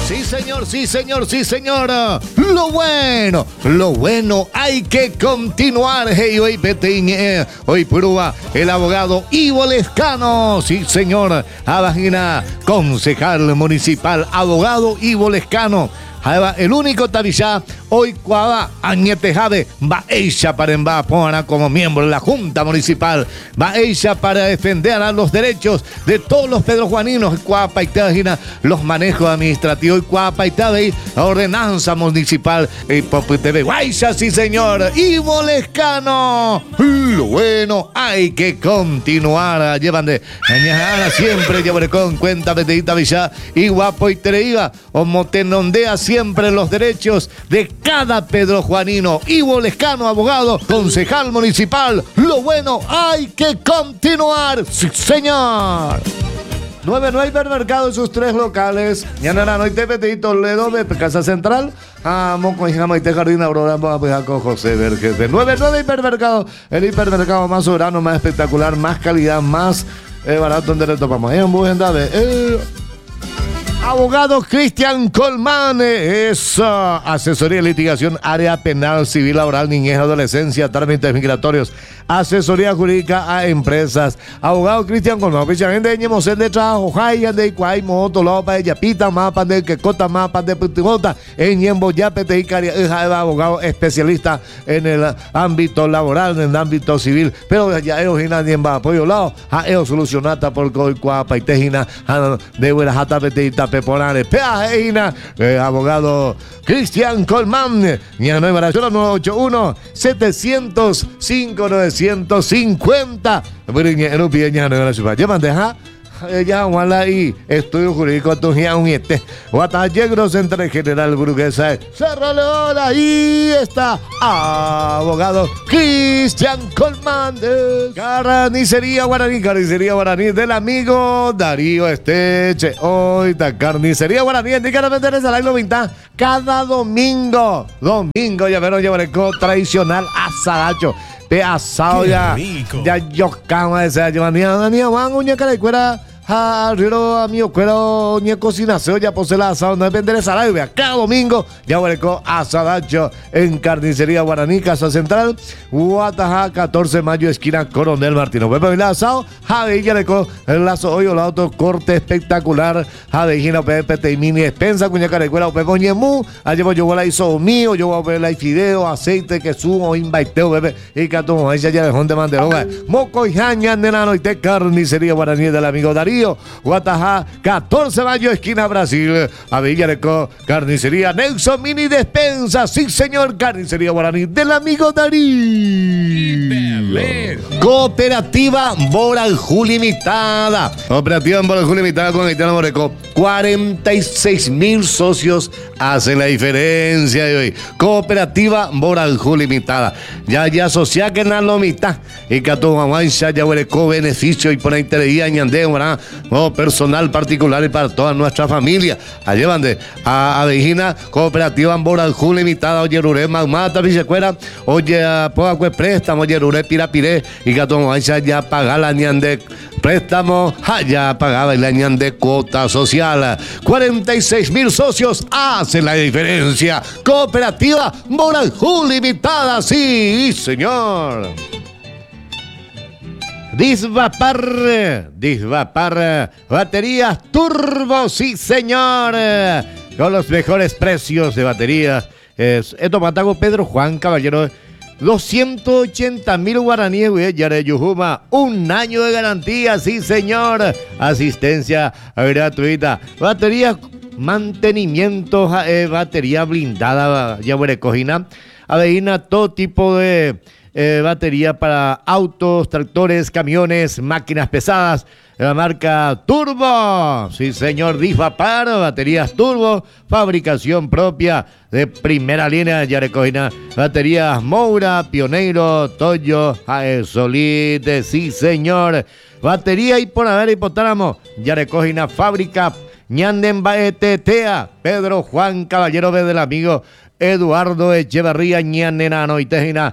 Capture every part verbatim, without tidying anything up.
Sí, señor, sí, señor, sí, señor. Lo bueno, lo bueno, hay que continuar. Hey, hoy Peteñe, hoy prueba el abogado Ivo Lescano. Sí, señor, Abajina, concejal municipal, abogado Ivo Lescano. El único tabillá hoy cuava añete jade va ella para emba pona como miembro de la Junta Municipal, va ella para defender a los derechos de todos los pedrojuaninos, cuapa y tajina los manejos administrativos y cuapa y tabe la ordenanza municipal y Popi T V. Guaysa, sí señor, Ivo Lescano. Lo bueno, hay que continuar. Llevan de mañana siempre llevaré con cuenta betedita villa y guapo y tereiva o motenondea siempre los derechos de cada pedrojuanino. Ivo Lescano, abogado, concejal municipal. Lo bueno, hay que continuar. Sí, señor. Nueve no hay hipermercado en sus tres locales. Ñanara no hay Tepete y Toledo de Casa Central. Amo con Jama y Jardín Aurora. Vamos a con José Vergés. De nueve nueve hipermercado. El hipermercado más soberano, más espectacular, más calidad, más eh, barato donde le topamos. En Bujendave. Eh. Abogado Cristian Colmán, es uh, asesoría de litigación, área penal, civil, laboral, niñez, adolescencia, trámites migratorios, asesoría jurídica a empresas. Abogado Cristian Colmán, oficialmente de Ñemosén de trabajo, Jaya de Cuay, Moto, Lopa, Yapita, Mapa de Quecota, Mapa de Putimota, en Ñembo, Yapete y Caria, abogado especialista en el ámbito laboral, en el ámbito civil, pero ya ellos y nadie va apoyo lado, a ellos solucionata por Coy, Cuapa y Tejina, de Huerajata, Petita, Peponales, Peajeina, eh, abogado Cristian Colmán, nueve ocho uno, setecientos cinco, novecientos cincuenta. Llámate, ¿ah? Ya, wala y estudio jurídico Tujía Uniete. Guatayegro Centro General Burguesa. Cerrale hola, ahí está. Abogado Cristian Colmán. Carnicería Guaraní, carnicería Guaraní del amigo Darío Esteche. Hoy está carnicería Guaraní. Indícame vender esa la vinta cada domingo. Domingo, ya verán, llevaré tradicional asadacho. Pe asado ya, ya yo cama de esa llevanía, ni van uña cara de cuera, a río a mi cuero, ni cocina se ya posee la asado, no depende de salario, vea, cada domingo ya hueleco asadacho en carnicería Guaraní, Casa Central, Guataja, catorce de mayo, esquina Coronel Martino. Pepe el asado, Jade ya leco, el lazo hoy o la auto corte espectacular, Jade Gino, Pepe Teimini, despensa, cuña cara de cuera, Pepe Oñemú, allí voy yo la hizo mío, yo voy a ver la fideo, aceite, que sumo, invaiteo, Pepe, y catomo, ella ya dejó de manteroga, moco y jaña, nenano y te carnicería Guaraní del amigo Darío. Guatajá, catorce de mayo, esquina Brasil, a Villareco, carnicería Nelson Mini Despensa, sí señor, carnicería Guaraní del amigo Darío. Cooperativa Boranjú Limitada, Cooperativa Boranjú Limitada con Haitiano Moreco, cuarenta y seis mil socios hacen la diferencia de hoy. Cooperativa Boranjú Limitada, ya ya asocia que na lo mitad, y que a tu mamá ya hueleco beneficio y por ahí te leía ñandeo, ¿verdad? Oh, personal particular y para toda nuestra familia. Allí van de a Avejina, Cooperativa Boranjú Limitada, oye Ruré, Magmata, Villacuera, oye Poacue Préstamo, oye Ruré, Pirapiré, y que a tu mamá ya paga la ñande préstamo, allá pagaba la ñande cuota social. cuarenta y seis mil socios hacen la diferencia. Cooperativa Boranjú Limitada, sí, señor. Disvapar, Disvapar, baterías turbo, sí señor, con los mejores precios de baterías. Es, esto Matago Pedro Juan Caballero, doscientos ochenta mil guaraníes, güey, Yareyujuma, un año de garantía, sí señor, asistencia gratuita, baterías, mantenimiento, eh, batería blindada, ya güey, cojina, aveína, todo tipo de... Eh, batería para autos, tractores, camiones, máquinas pesadas, la marca Turbo, sí señor, Disvapar, baterías Turbo, fabricación propia de primera línea, ya recogina, baterías Moura, Pioneiro, Toyo, Aesolite, sí señor, batería y por haber hipotálamo, ya recogina, fábrica Ñanden Baetetea, Pedro Juan Caballero del amigo Eduardo Echeverría Ñanenano y Tejina.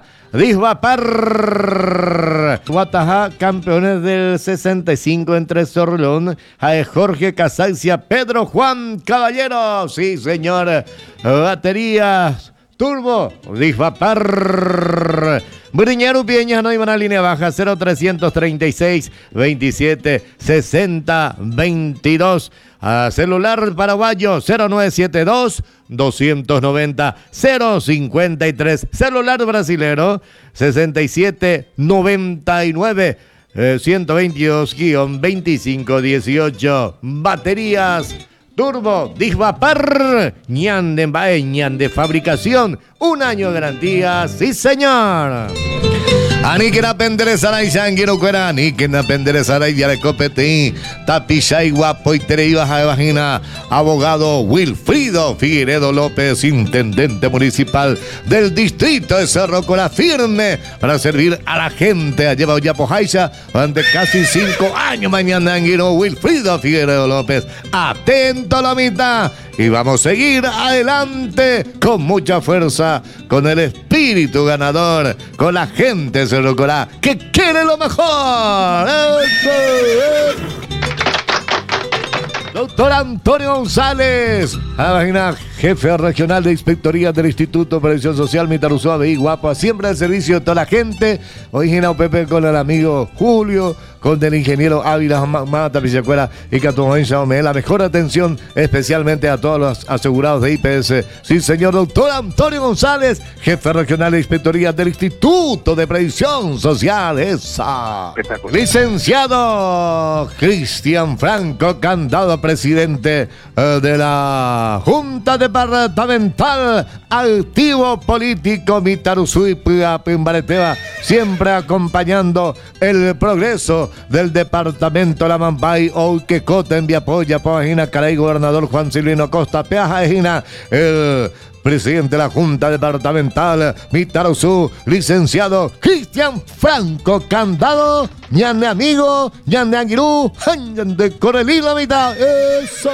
Disbapar. Guataja, campeones del sesenta y cinco entre Sorlón, Jorge Casancia, Pedro Juan Caballero. Sí, señor. Baterías. Turbo. Disbapar. Briñero Pieña no iban a línea baja cero trescientos treinta y seis veintisiete sesenta veintidós. A celular paraguayo cero nueve siete dos doscientos noventa cero cincuenta y tres. Celular brasilero sesenta y siete noventa y nueve ciento veintidós veinticinco dieciocho. Baterías Turbo Disbapar, Ñande Mbae, Ñande fabricación, un año de garantía, sí señor. Aníquena penderezara y sanguino cuera, aníquena penderezara y dialecopetí, tapicha y guapo y tereibas a vagina, abogado Wilfrido Figueredo López, intendente municipal del distrito de Cerro Corá, firme para servir a la gente. Ha llevado ya Pojaiza durante casi cinco años mañana, anguino Wilfrido Figueredo López, atento a la mitad. Y vamos a seguir adelante con mucha fuerza, con el espíritu ganador, con la gente de Cerro Corá que quiere lo mejor. ¡Eso es! Doctor Antonio González, imagina, jefe regional de inspectoría del Instituto de Previsión Social Mitaruzúa, Veí Guapa, siempre al servicio de toda la gente. Original Pepe con el amigo Julio, con el ingeniero Ávila Mata Pichacuera y Catumoense, la mejor atención especialmente a todos los asegurados de I P S. Sí, señor doctor Antonio González, jefe regional de inspectoría del Instituto de Previsión Social. Esa. Licenciado Cristian Franco Candado, presidente eh, de la Junta Departamental, activo político Mitaruzú y Pimbareteva, siempre acompañando el progreso del departamento La Mambay, Ouquecote, en Viapoya, Pagina, Caray, gobernador Juan Silvino Costa, Peaja, Ejina, el presidente de la Junta Departamental Mitaruzú, licenciado Cristian Franco Candado, ñande amigo, ñande anguirú, ñande corelí la mitad. Eso.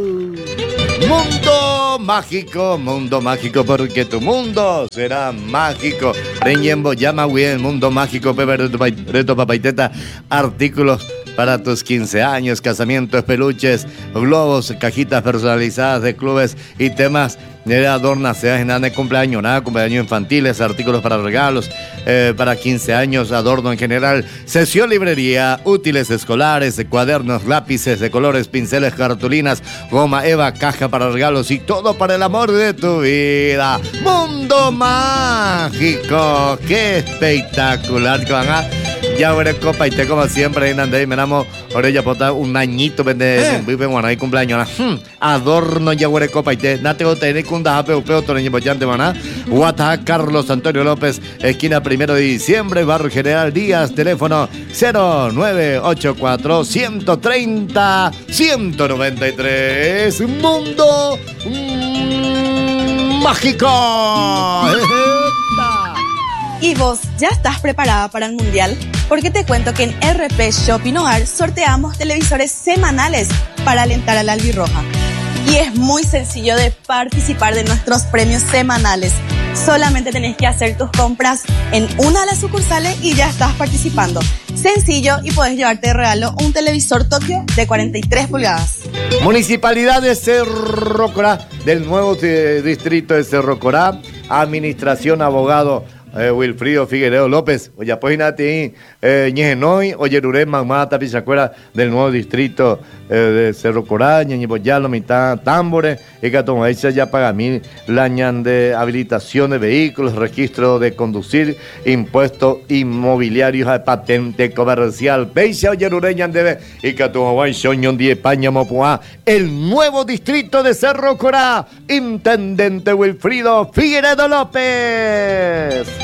Mundo mágico, mundo mágico, porque tu mundo será mágico. Reñembo llama bien, mundo mágico, Pepe Reto Papaiteta, artículos para tus quince años, casamientos, peluches, globos, cajitas personalizadas de clubes y temas de adornas, seas en nada de cumpleaños, nada, cumpleaños infantiles, artículos para regalos, eh, para quince años, adorno en general, sesión librería, útiles escolares, cuadernos, lápices de colores, pinceles, cartulinas, goma eva, caja para regalos y todo para el amor de tu vida. Mundo mágico, qué espectacular que van a... Ya veré copa y te como siempre en André, me damos orella pota un añito vende vive bueno ahí cumpleaños hmm. Adorno ya veré copa y te nate o tener con da peo peo toreño bollante maná Guata Carlos Antonio López, esquina primero de diciembre, barrio General Díaz, teléfono cero nueve ocho cuatro uno tres cero uno nueve tres. Mundo mm, mágico. ¿Y vos ya estás preparada para el Mundial? Porque te cuento que en R P Shopping Hogar sorteamos televisores semanales para alentar a la albirroja. Y es muy sencillo de participar de nuestros premios semanales. Solamente tenés que hacer tus compras en una de las sucursales y ya estás participando. Sencillo, y podés llevarte de regalo un televisor Tokio de cuarenta y tres pulgadas. Municipalidad de Cerro Corá, del nuevo eh, distrito de Cerro Corá, administración, abogado Eh, Wilfrido Figueredo López, oye, pues nati, eh, ñejenoi, oye, Ruré, mamá, tapizacuera del nuevo distrito eh, de Cerro Corá, ñeñiboyalo, mitad, tambores, y que toma hecha ya paga mil, la ñan de habilitación de vehículos, registro de conducir, impuestos inmobiliarios, patente comercial, peisa, oye, Ruré, ñan de y que toma guay, soñón, die, paña, mopuá, el nuevo distrito de Cerro Corá, intendente Wilfrido Figueredo López.